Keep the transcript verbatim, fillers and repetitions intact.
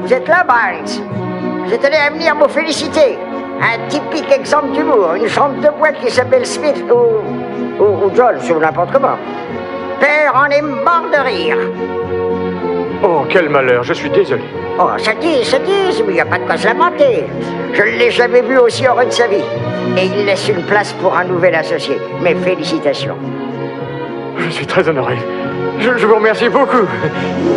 vous êtes là, Barnes. Je tenais à venir vous féliciter. Un typique exemple d'humour. Une chambre de boîte qui s'appelle Smith ou, ou, ou Jones ou n'importe comment. Père en est mort de rire. Oh, quel malheur, je suis désolé. Oh, ça dit, ça dit, mais il n'y a pas de quoi se lamenter. Je ne l'ai jamais vu aussi heureux de sa vie. Et il laisse une place pour un nouvel associé. Mes félicitations. Je suis très honoré. Je, je vous remercie beaucoup.